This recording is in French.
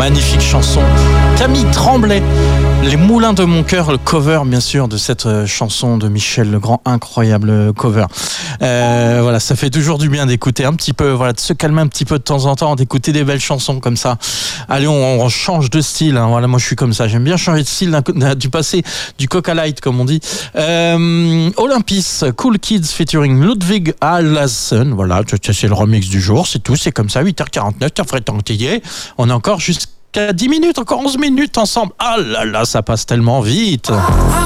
Magnifique chanson. Camille Tremblay, Les Moulins de mon cœur, le cover bien sûr de cette chanson de Michel Legrand, incroyable cover. Voilà, ça fait toujours du bien d'écouter un petit peu, voilà, de se calmer un petit peu de temps en temps, d'écouter des belles chansons comme ça. Allez, on change de style, hein. Voilà, moi je suis comme ça, j'aime bien changer de style, du passé, du Coca Light comme on dit. Olympis, Cool Kids featuring Ludwig Allassen, voilà, c'est le remix du jour, c'est tout, c'est comme ça, 8h49, t'as ferait tantiller, on est encore jusqu'à 10 minutes, encore 11 minutes ensemble. Ah là là, ça passe tellement vite.